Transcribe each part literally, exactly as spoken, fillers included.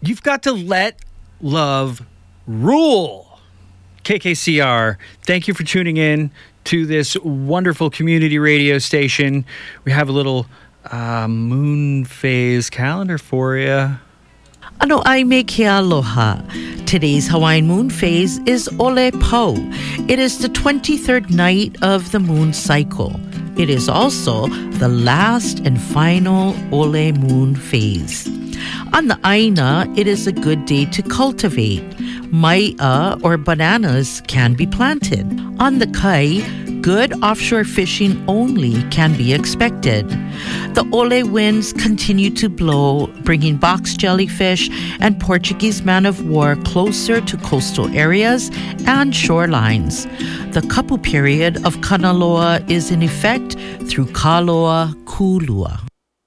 You've got to let love rule. K K C R, thank you for tuning in to this wonderful community radio station. We have a little uh, moon phase calendar for you. Ano ay me ke aloha. Today's Hawaiian moon phase is Ole Pau. It is the twenty-third night of the moon cycle. It is also the last and final Ole moon phase. On the Aina, it is a good day to cultivate. Mai'a or bananas can be planted. On the Kai, good offshore fishing only can be expected. The Ole winds continue to blow, bringing box jellyfish and Portuguese man-of-war closer to coastal areas and shorelines. The kapu period of Kanaloa is in effect through Kaloa Kulua.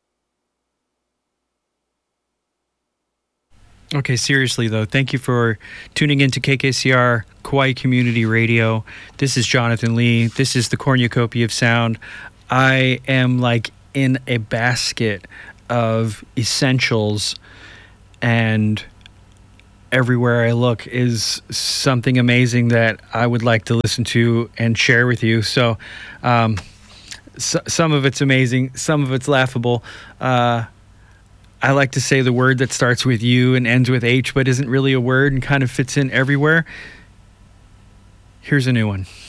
Okay, seriously though, thank you for tuning in to K K C R Kauai Community Radio. This is Jonathan Lee. This is the cornucopia of sound. I am like in a basket of essentials, and everywhere I look is something amazing that I would like to listen to and share with you. So, um, so some of it's amazing, some of it's laughable. Uh, I like to say the word that starts with U and ends with H, but isn't really a word and kind of fits in everywhere. Here's a new one.